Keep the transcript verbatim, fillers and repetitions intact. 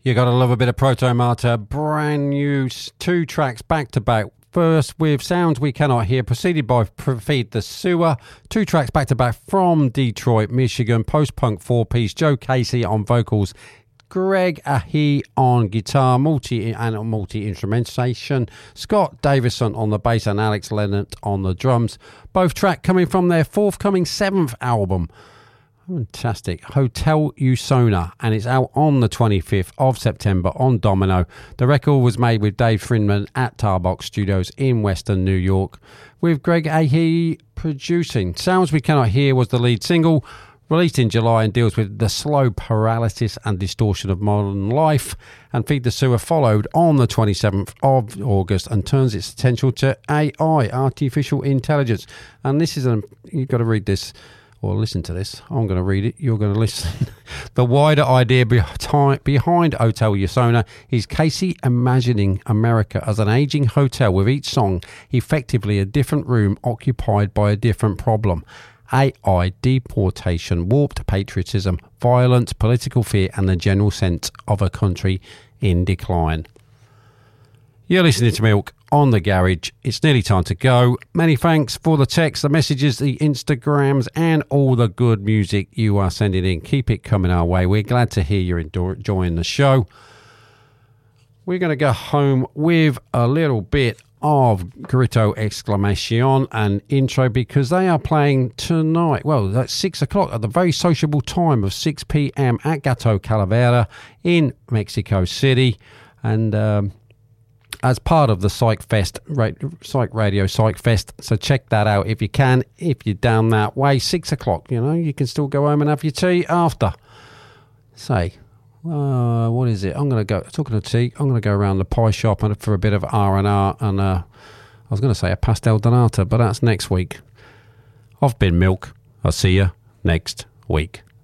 You got to love a bit of Proto Martyr. Brand new two tracks back to back. First with Sounds We Cannot Hear, preceded by Feed the Sewer. Two tracks back to back from Detroit, Michigan. Post-punk four-piece. Joe Casey on vocals. Greg Ahi on guitar, multi and multi-instrumentation. Scott Davison on the bass and Alex Leonard on the drums. Both tracks coming from their forthcoming seventh album. Fantastic. Hotel Usona, and it's out on the twenty-fifth of September on Domino. The record was made with Dave Friedman at Tarbox Studios in Western New York, with Greg Ahi producing. Sounds We Cannot Hear was the lead single, released in July, and deals with the slow paralysis and distortion of modern life. And Feed the Sewer followed on the twenty-seventh of August and turns its attention to A I, artificial intelligence. And this is, a, you've got to read this, or listen to this. I'm going to read it. You're going to listen. The wider idea behind, behind Hotel Usona is Casey imagining America as an aging hotel, with each song effectively a different room occupied by a different problem. A I, deportation, warped patriotism, violence, political fear, and the general sense of a country in decline. You're listening to Milk on The Garage. It's nearly time to go. Many thanks for the texts, the messages, the Instagrams, and all the good music you are sending in. Keep it coming our way. We're glad to hear you're enjoying the show. We're going to go home with a little bit of Grito Exclamation and intro, because they are playing tonight. Well, that's six o'clock at the very sociable time of six p.m. at Gato Calavera in Mexico City. And um, as part of the Psych Fest, Psych Radio Psych Fest. So check that out if you can. If you're down that way, six o'clock, you know, you can still go home and have your tea after. Say, uh, what is it? I'm going to go, talking of tea, I'm going to go around the pie shop and for a bit of R and R and uh, I was going to say a pastel donata, but that's next week. I've been Milk. I'll see you next week.